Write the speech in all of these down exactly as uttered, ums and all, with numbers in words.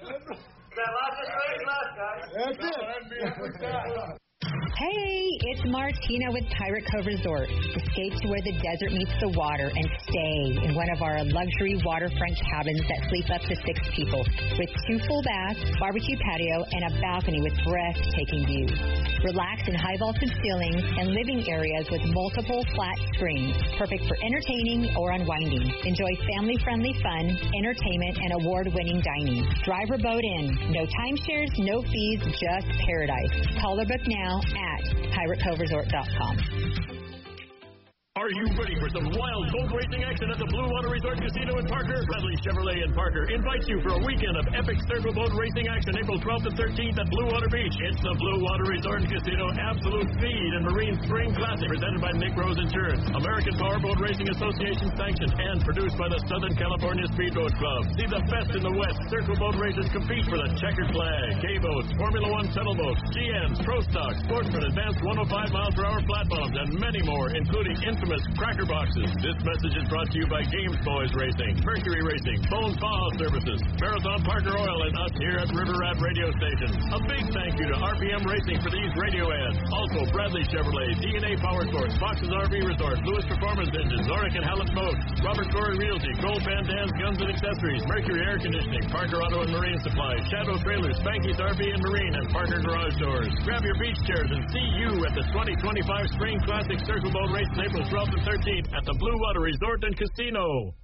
That last race last guy. That's it. Hey, it's Martina with Pirate Cove Resort. Escape to where the desert meets the water and stay in one of our luxury waterfront cabins that sleep up to six people with two full baths, barbecue patio, and a balcony with breathtaking views. Relax in high vaulted ceilings and living areas with multiple flat screens, perfect for entertaining or unwinding. Enjoy family-friendly fun, entertainment, and award-winning dining. Drive or boat in. No timeshares, no fees, just paradise. Call or book now at pirate cove resort dot com. Are you ready for some wild boat racing action at the Blue Water Resort Casino in Parker? Bradley Chevrolet in Parker invites you for a weekend of epic circle boat racing action April twelfth and thirteenth at Blue Water Beach. It's the Blue Water Resort Casino Absolute Speed and Marine Spring Classic presented by Nick Rose Insurance. American Powerboat Racing Association sanctioned and produced by the Southern California Speedboat Club. See the best in the West circle boat racers compete for the checkered flag, K-boats, Formula One settle boats, G Ms, Pro Stock, Sportsman, Advanced one oh five miles per hour flat bottoms, and many more, including infamous cracker boxes. This message is brought to you by Games Boys Racing, Mercury Racing, Bone Spa Services, Marathon Parker Oil, and us here at River Rat Radio Station. A big thank you to R P M Racing for these radio ads. Also, Bradley Chevrolet, D and A Power Sports, Fox's R V Resort, Lewis Performance Engines, Zoric and Hallett Boats, Robert Corey Realty, Gold Van Dams Guns and Accessories, Mercury Air Conditioning, Parker Auto and Marine Supply, Shadow Trailers, Spanky's R V and Marine, and Parker Garage Doors. Grab your beach chairs and see you at the twenty twenty-five Spring Classic Circle Boat Race on April twelfth and thirteenth at the Blue Water Resort and Casino.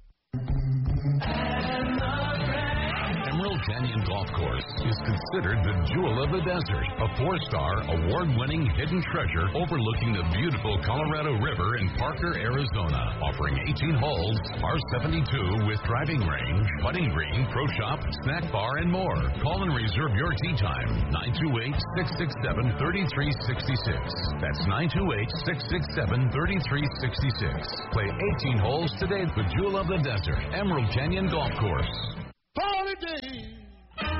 Emerald Canyon Golf Course is considered the jewel of the desert, a four-star, award-winning hidden treasure overlooking the beautiful Colorado River in Parker, Arizona, offering eighteen holes, par seventy-two with driving range, putting green, pro shop, snack bar, and more. Call and reserve your tee time, nine two eight, six six seven, three three six six. That's nine two eight, six six seven, three three six six. Play eighteen holes today at the jewel of the desert, Emerald Canyon Golf Course. Holiday.